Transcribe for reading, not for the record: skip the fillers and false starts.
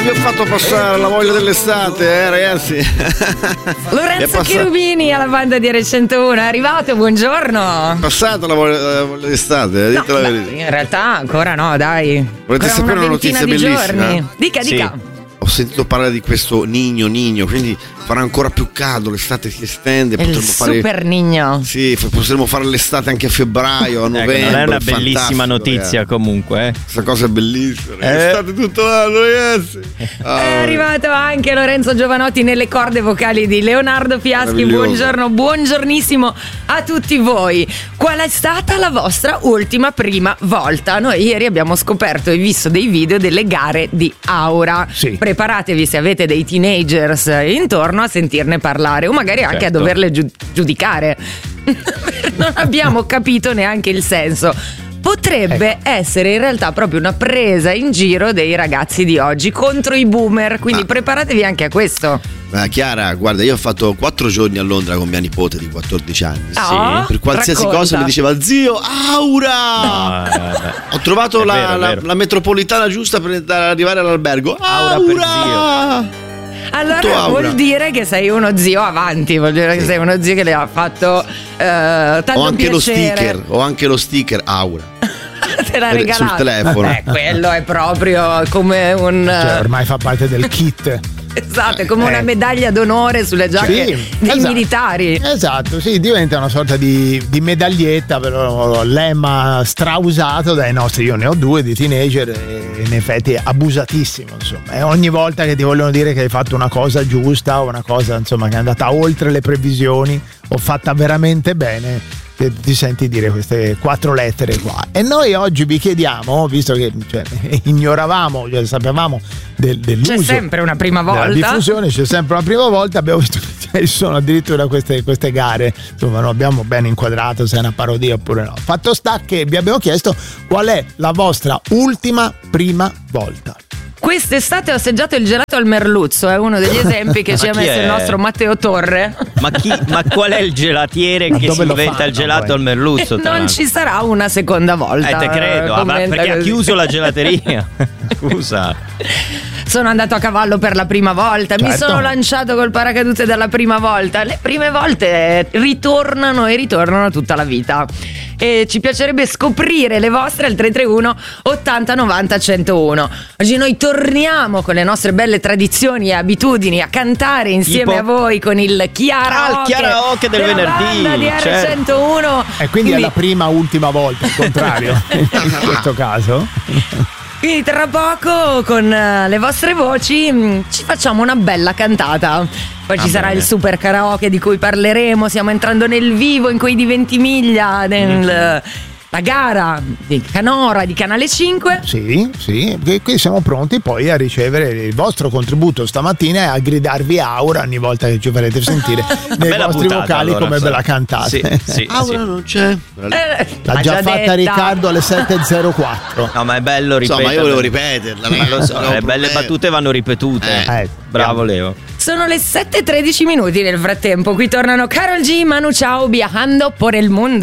vi ho fatto passare la voglia dell'estate, ragazzi. Lorenzo Cherubini alla banda di R101 è arrivato, buongiorno. È passata la voglia dell'estate, dite la verità. In realtà ancora no, dai. Volete sapere una notizia bellissima? Giorni. Dica. Ho sentito parlare di questo Niño, quindi farà ancora più caldo, l'estate si estende. Il super Niño. Sì, potremmo fare l'estate anche a febbraio, a novembre. Non è una bellissima notizia comunque. Questa cosa è bellissima. L'estate tutto l'anno, ragazzi. È arrivato anche Lorenzo Giovanotti nelle corde vocali di Leonardo Fiaschi. Buongiorno, buongiornissimo a tutti voi. Qual è stata la vostra ultima prima volta? Noi ieri abbiamo scoperto e visto dei video delle gare di Aura. Sì. Preparatevi se avete dei teenagers intorno a sentirne parlare o magari anche a doverle giudicare. Non abbiamo capito neanche il senso. Potrebbe essere in realtà proprio una presa in giro dei ragazzi di oggi contro i boomer, quindi preparatevi anche a questo. Chiara, guarda, io ho fatto 4 giorni a Londra con mia nipote di 14 anni. Per qualsiasi cosa mi diceva zio Aura. Ho trovato la metropolitana giusta per arrivare all'albergo. Aura per zio. Allora vuol dire che sei uno zio avanti, vuol dire che sei uno zio che le ha fatto tanto ho anche piacere. ho anche lo sticker Aura. Te l'ha regalato sul telefono. Quello è proprio come un ormai fa parte del kit. Esatto, è come una medaglia d'onore sulle giacche dei militari. Esatto, sì, diventa una sorta di medaglietta, però lemma strausato dai nostri. Io ne ho 2 di teenager e in effetti abusatissimo, insomma. E ogni volta che ti vogliono dire che hai fatto una cosa giusta o una cosa, insomma, che è andata oltre le previsioni o fatta veramente bene, ti senti dire queste 4 lettere qua. E noi oggi vi chiediamo, visto che ignoravamo, sapevamo dell'uso, c'è sempre una prima volta, della diffusione, c'è sempre una prima volta. Abbiamo visto che ci sono addirittura queste gare, insomma non abbiamo ben inquadrato se è una parodia oppure no. Fatto sta che vi abbiamo chiesto qual è la vostra ultima prima volta. Quest'estate ho assaggiato il gelato al merluzzo, è uno degli esempi che ci ha messo il nostro Matteo Torre. Ma qual è il gelatiere che si inventa il gelato al merluzzo? Non ci sarà una seconda volta. Te credo, perché ha chiuso la gelateria. Scusa. Sono andato a cavallo per la prima volta, mi sono lanciato col paracadute dalla prima volta. Le prime volte ritornano e ritornano tutta la vita. E ci piacerebbe scoprire le vostre al 331 80 90 101. Oggi noi torniamo con le nostre belle tradizioni e abitudini a cantare insieme a voi con il karaoke del venerdì di R101. E quindi è la prima ultima volta, il contrario in questo caso. Quindi tra poco con le vostre voci ci facciamo una bella cantata. Poi ci sarà il super karaoke di cui parleremo. Stiamo entrando nel vivo in quei di Ventimiglia, la gara di Canora di Canale 5. Sì, e qui siamo pronti poi a ricevere il vostro contributo stamattina e a gridarvi Aura ogni volta che ci farete sentire nei vostri vocali allora, come ve la cantate. Sì, Aura non c'è. L'ha già fatta detta Riccardo alle 7.04. No, ma è bello ripetere. Ma io volevo ripeterla. Lo so, le belle battute vanno ripetute. Bravo Leo. Sono le 7:13 nel frattempo. Qui tornano Karol G, Manu Chao, Viajando por el Mundo.